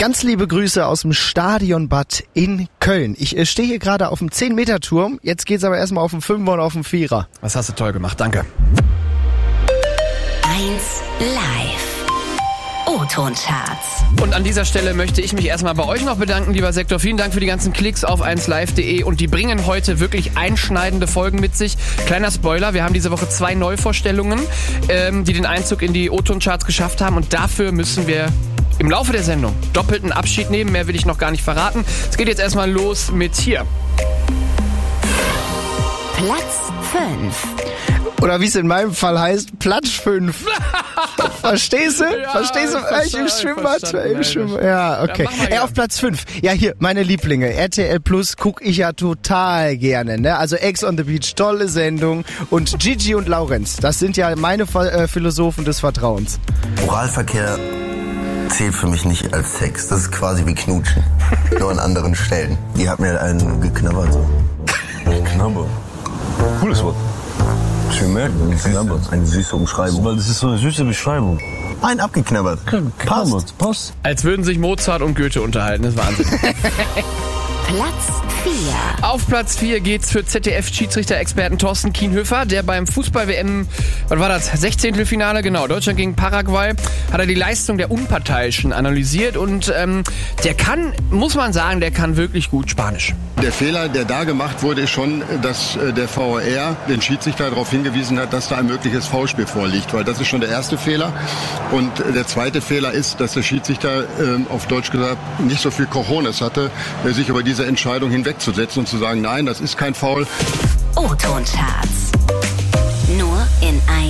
Ganz liebe Grüße aus dem Stadionbad in Köln. Ich stehe hier gerade auf dem 10-Meter-Turm. Jetzt geht's aber erstmal auf den 5er und auf den 4er. Das hast du toll gemacht, danke. 1 Live. O-Ton-Charts. Und an dieser Stelle möchte ich mich erstmal bei euch noch bedanken, lieber Sektor. Vielen Dank für die ganzen Klicks auf 1live.de und die bringen heute wirklich einschneidende Folgen mit sich. Kleiner Spoiler, wir haben diese Woche 2 Neuvorstellungen, die den Einzug in die O-Ton-Charts geschafft haben und dafür müssen wir im Laufe der Sendung doppelten Abschied nehmen. Mehr will ich noch gar nicht verraten. Es geht jetzt erstmal los mit hier. Platz 5. Oder wie es in meinem Fall heißt, Platz 5. Verstehst du? Ja, Verstehst du? Im Schwimmbad. Ja, okay. Auf Platz 5. Ja, hier, meine Lieblinge. RTL Plus gucke ich ja total gerne. Ne? Also Ex on the Beach, tolle Sendung. Und Gigi und Laurenz, das sind ja meine Philosophen des Vertrauens. Oralverkehr zählt für mich nicht als Sex. Das ist quasi wie Knutschen. Nur an anderen Stellen. Die hat mir einen geknabbert. So. Knabber. Cooles Wort. Schön merken, eine süße Umschreibung. Weil das ist so eine süße Beschreibung. Ein abgeknabbert. Passt. Als würden sich Mozart und Goethe unterhalten. Das ist Wahnsinn. Platz 4. Auf Platz 4 geht's für ZDF-Schiedsrichter-Experten Thorsten Kienhöfer, der beim Fußball-WM, was war das, 16. Finale, genau, Deutschland gegen Paraguay, hat er die Leistung der Unparteiischen analysiert und der kann, muss man sagen, der kann wirklich gut Spanisch. Der Fehler, der da gemacht wurde, ist schon, dass der VAR den Schiedsrichter darauf hingewiesen hat, dass da ein mögliches Foulspiel vorliegt, weil das ist schon der erste Fehler. Und der zweite Fehler ist, dass der Schiedsrichter, auf Deutsch gesagt, nicht so viel Cojones hatte, sich über diese Entscheidung hinwegzusetzen und zu sagen, nein, das ist kein Foul. O-Ton-Charts. Nur in 1